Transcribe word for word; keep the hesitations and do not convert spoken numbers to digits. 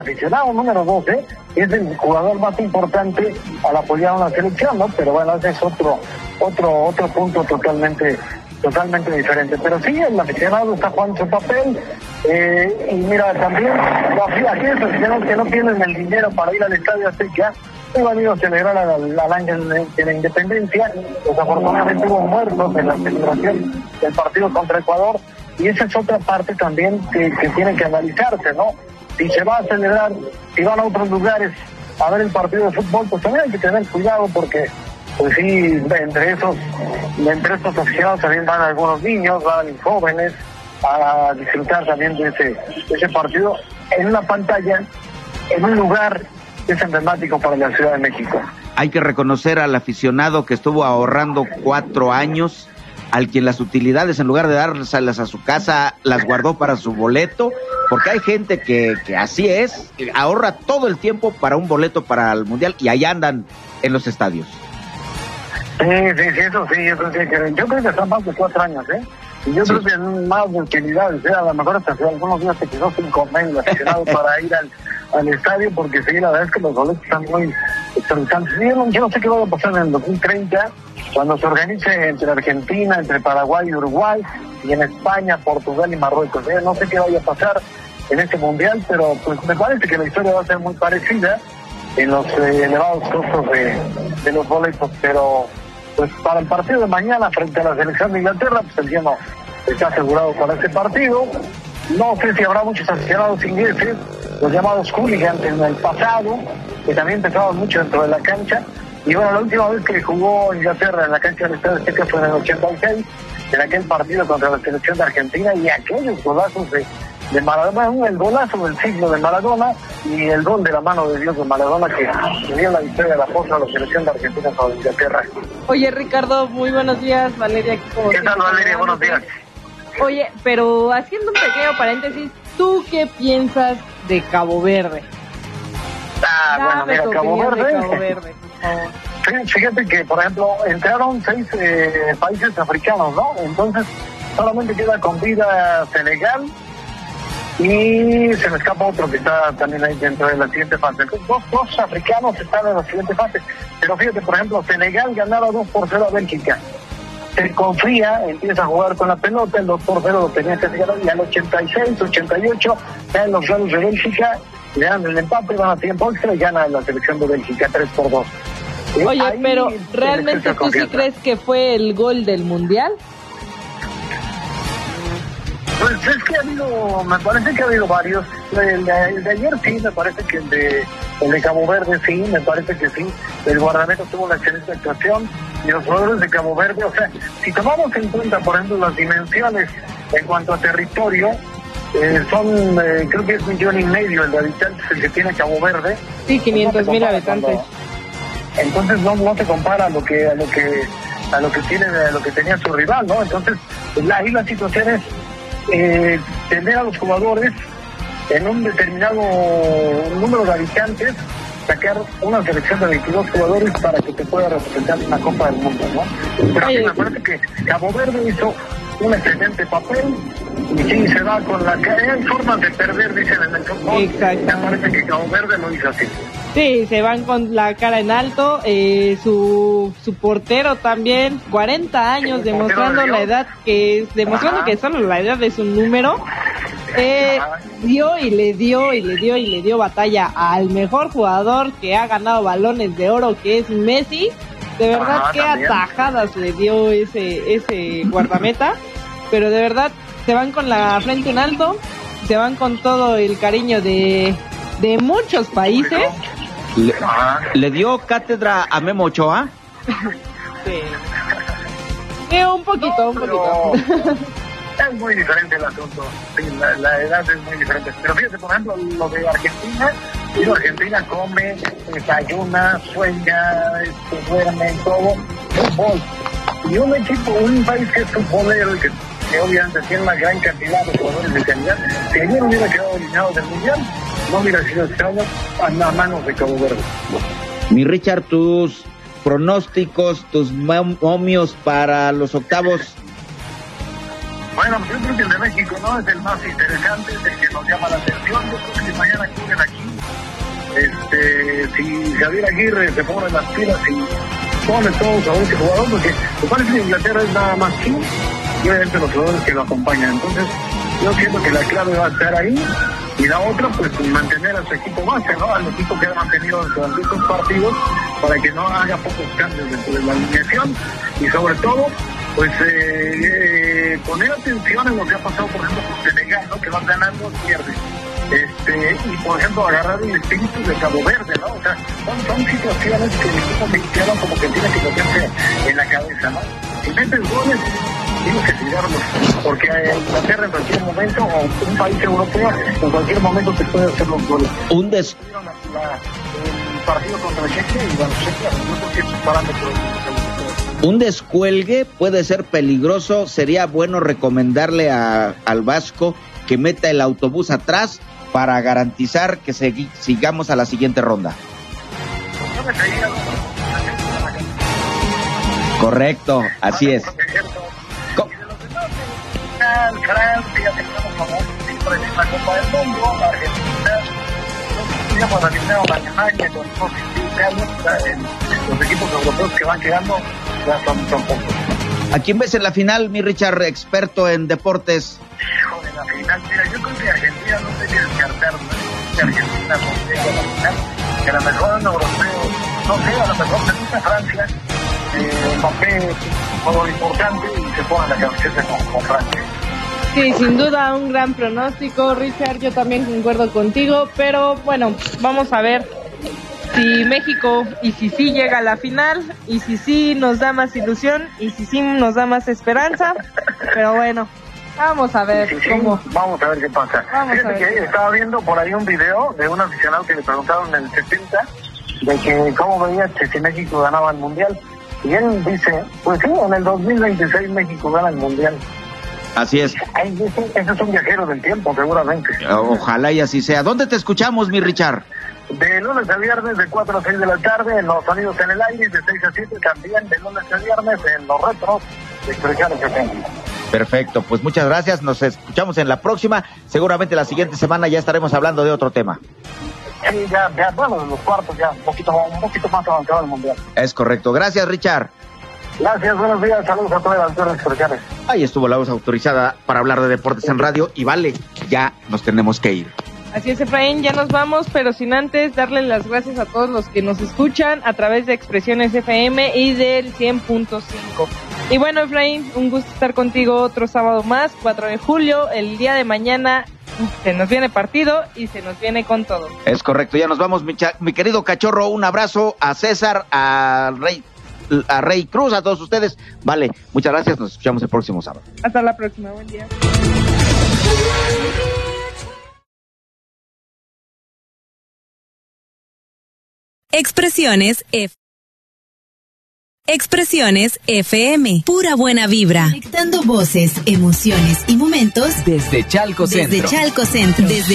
aficionado número doce es el jugador más importante al apoyar a una selección, ¿no? Pero bueno, ese es otro otro otro punto totalmente totalmente diferente. Pero sí, el aficionado está jugando su papel, eh, y mira, también los aquellos aficionados que no tienen el dinero para ir al Estadio Azteca, han venido a celebrar al, al Ángel de la Independencia. Desafortunadamente hubo muertos en la celebración del partido contra Ecuador, y esa es otra parte también que, que tiene que analizarse, ¿no? Si se va a celebrar, si van a otros lugares a ver el partido de fútbol, pues también hay que tener cuidado, porque pues sí, entre esos entre estos aficionados también van algunos niños, van jóvenes a disfrutar también de ese, de ese partido en una pantalla, en un lugar que es emblemático para la Ciudad de México. Hay que reconocer al aficionado que estuvo ahorrando cuatro años, al quien las utilidades, en lugar de dárselas a su casa, las guardó para su boleto, porque hay gente que, que así es, ahorra todo el tiempo para un boleto para el Mundial, y ahí andan en los estadios. Sí, sí, sí, eso sí, eso sí, que yo creo que están más de cuatro años, ¿eh? Y yo sí. creo que más de utilidades, ¿eh? A lo mejor hasta algunos días se quedó sin comer el aficionado para ir al, al estadio, porque sí, la verdad es que los boletos están muy exorbitantes. Yo no, yo no sé qué va a pasar en el dos mil treinta, cuando se organice entre Argentina, entre Paraguay y Uruguay, y en España, Portugal y Marruecos. ¿eh? No sé qué vaya a pasar en este mundial, pero pues me parece que la historia va a ser muy parecida en los eh, elevados costos de, de los boletos, pero pues para el partido de mañana frente a la selección de Inglaterra, pues el lleno está asegurado para este partido. No sé si habrá muchos aficionados ingleses, los llamados hooligans en el pasado, que también pesaban mucho dentro de la cancha. Y bueno, la última vez que jugó Inglaterra en la cancha del Estadio Azteca fue en el ochenta y seis, en aquel partido contra la selección de Argentina, y aquellos golazos de, de Maradona, el golazo del siglo de Maradona y el gol de la mano de Dios de Maradona, que dio la victoria de la fosa a la selección de Argentina sobre Inglaterra. Oye, Ricardo, muy buenos días. Valeria aquí como ¿Qué tal, Valeria? Buenos días. Oye, pero haciendo un pequeño paréntesis, ¿tú qué piensas de Cabo Verde? Ah, Dame bueno, mira, Cabo Verde. de Cabo Verde, por favor. Fíjate que, por ejemplo, entraron seis eh, países africanos, ¿no? Entonces, solamente queda con vida Senegal, y se me escapa otro que está también ahí dentro de la siguiente fase. Entonces, dos, dos africanos están en la siguiente fase. Pero fíjate, por ejemplo, Senegal ganaba dos por cero a Bélgica. Se confía, empieza a jugar con la pelota, el dos por cero lo tenía que ganar, y al ochenta y seis, ochenta y ocho caen los Galos de Bélgica, le dan el empate, van a tiempo extra y gana la selección de Bélgica tres por dos. Oye, ahí, pero ¿realmente tú sí crees que fue el gol del Mundial? Pues es que ha habido, me parece que ha habido varios. El de, el de ayer sí, me parece que el de, el de Cabo Verde sí, me parece que sí. El guardameta tuvo una excelente actuación, y los jugadores de Cabo Verde, o sea, si tomamos en cuenta, por ejemplo, las dimensiones en cuanto a territorio, eh, son, eh, creo que es un millón y medio el de habitantes el que tiene Cabo Verde. Sí, quinientos mil habitantes. Cuando, entonces no, no se compara a lo que, a lo que, a lo que tiene, a lo que tenía su rival, ¿no? Entonces, la, ahí la situación es Eh, tener a los jugadores en un determinado número de habitantes, sacar una selección de veintidós jugadores para que te pueda representar una Copa del Mundo, ¿no? Pero sí, me parece que Cabo Verde hizo un excelente papel, y sí, se va con la cara. Hay formas de perder, dicen en el fútbol. Exacto. Me parece que Cabo Verde lo hizo así. Sí, se van con la cara en alto. Eh, su su portero también, cuarenta años, demostrando la edad que es, demostrando Ajá. que solo la edad es un número. Eh, dio y le dio y le dio y le dio batalla al mejor jugador que ha ganado balones de oro, que es Messi. De verdad, Ajá, qué también. atajadas le dio ese ese guardameta. Pero de verdad, se van con la frente en alto, se van con todo el cariño de, de muchos países. Le, ¿Le dio cátedra a Memo Ochoa? Sí. Sí, un poquito, no, un poquito. Es muy diferente el asunto. Sí, la, la edad es muy diferente. Pero fíjate, por ejemplo, lo de Argentina. Digo, Argentina come, desayuna, sueña, este, duerme, todo. Fútbol. Y un equipo, un país que es futbolero y que, que obviamente tiene una gran cantidad de jugadores de calidad, si ayer hubiera quedado eliminado del Mundial, no hubiera sido extraño a las manos de Cabo Verde. Mi Richard, tus pronósticos, tus momios para los octavos. Bueno, yo creo que el de México no es el más interesante, es el que nos llama la atención. Yo creo que mañana cubren aquí eh, si Javier Aguirre se pone las pilas y pone todos a ese jugador, porque me parece que Inglaterra es nada más que y obviamente los jugadores que lo acompañan. Entonces yo siento que la clave va a estar ahí, y la otra pues mantener a su equipo base, ¿no? Al equipo que ha mantenido durante estos partidos, para que no haga pocos cambios dentro de la alineación, y sobre todo pues eh, eh, poner atención en lo que ha pasado, por ejemplo, con Senegal, ¿no? Que van ganando, pierde. Este, y por ejemplo agarrar el espíritu de Cabo Verde, ¿no? O sea, son, son situaciones que el equipo mexicano como que tiene que meterse en la cabeza, ¿no? Si metes goles, tienes que tirarlos, porque Inglaterra en cualquier momento, o un país europeo, en cualquier momento te puede hacer los goles. Un des... La, la, el partido contra Chequia y bueno, Chequia, no sé qué parámetros. Un descuelgue puede ser peligroso. Sería bueno recomendarle a, al Vasco que meta el autobús atrás para garantizar que segui, sigamos a la siguiente ronda. Correcto, así es. Co- Francia, tenemos famosos siempre en la Copa del Mundo, Argentina, digamos, eliminaron a Alemania con los equipos europeos que van quedando, ya son, son pocos. ¿A quién ves en la final, mi Richard, experto en deportes? Hijo de la final, mira, yo creo que Argentina no se quiere descartar, ¿no? Que Argentina no llega a la final, que a lo mejor en europeos, no sé, a lo mejor se gusta Francia, eh, Mbappé es un jugador importante y se pone la camiseta con, con Francia. Sí, sin duda un gran pronóstico, Richard, yo también concuerdo contigo, pero bueno, vamos a ver si México, y si sí llega a la final, y si sí nos da más ilusión, y si sí nos da más esperanza, pero bueno, vamos a ver sí, sí, cómo. Vamos a ver qué pasa. Vamos Fíjate a ver. que estaba viendo por ahí un video de un aficionado que le preguntaron en el setenta de que cómo veía que si México ganaba el Mundial, y él dice, pues sí, en el dos mil veintiséis México gana el Mundial. Así es. Ahí dice, ese es un viajero del tiempo, seguramente. Ojalá y así sea. ¿Dónde te escuchamos, mi Richard? De lunes a viernes de cuatro a seis de la tarde en Los Sonidos en el Aire, de seis a siete también de lunes a viernes en Los Retros de Expresiones F M. Perfecto, pues muchas gracias. Nos escuchamos en la próxima. Seguramente la siguiente semana ya estaremos hablando de otro tema. Sí, ya, ya, bueno, los cuartos ya, un poquito, un poquito más avanzado el Mundial. Es correcto. Gracias, Richard. Gracias, buenos días, saludos a todas las autoridades expresiones. Ahí estuvo la voz autorizada para hablar de deportes en radio. Y vale, ya nos tenemos que ir. Así es, Efraín, ya nos vamos, pero sin antes darle las gracias a todos los que nos escuchan a través de Expresiones F M y del cien punto cinco. Y bueno, Efraín, un gusto estar contigo otro sábado más, cuatro de julio, el día de mañana se nos viene partido y se nos viene con todo. Es correcto, ya nos vamos, mi, cha- mi querido cachorro, un abrazo a César, a Rey, a Rey Cruz, a todos ustedes. Vale, muchas gracias, nos escuchamos el próximo sábado. Hasta la próxima, buen día. Expresiones F. Expresiones F M. Pura buena vibra. Conectando voces, emociones y momentos Desde Chalco Centro. desde Chalco Centro. Desde